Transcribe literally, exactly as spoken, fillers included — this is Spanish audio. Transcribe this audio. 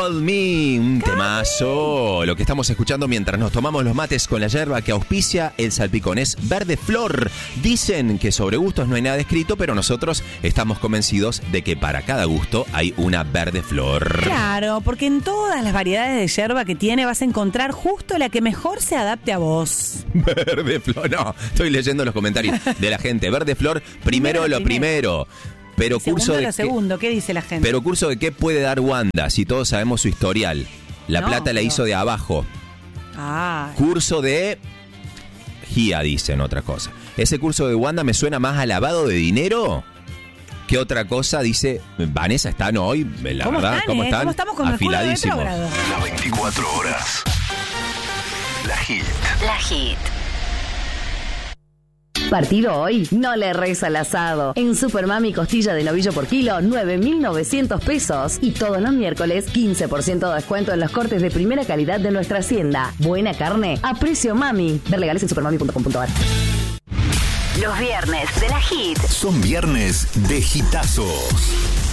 Call Me, un temazo. Lo que estamos escuchando mientras nos tomamos los mates con la yerba que auspicia el salpicón es Verde Flor. Dicen que sobre gustos no hay nada escrito, pero nosotros estamos convencidos de que para cada gusto hay una Verde Flor. Claro, porque en todas las variedades de yerba que tiene vas a encontrar justo la que mejor se adapte a vos. Verde Flor, no, estoy leyendo los comentarios de la gente. Verde Flor, primero, primero lo primero. primero. Pero segundo curso de lo qué, segundo, ¿qué dice la gente? Pero curso de qué puede dar Wanda, si todos sabemos su historial. La no, plata la no. hizo de abajo. Ah. Curso de Gia, dicen otra cosa. Ese curso de Wanda me suena más a lavado de dinero que otra cosa, dice Vanessa. Están hoy, la ¿Cómo verdad, están, ¿cómo eh? están? ¿Cómo estamos con afiladísimos. Las veinticuatro horas. La Hit. La Hit. ¿Partido hoy? No le reza al asado. En Supermami costilla de novillo por kilo, nueve mil novecientos pesos. Y todos los miércoles, quince por ciento de descuento en los cortes de primera calidad de nuestra hacienda. Buena carne a precio mami. Ver legales en supermami punto com punto a r. Los viernes de La Hit Son viernes de hitazos.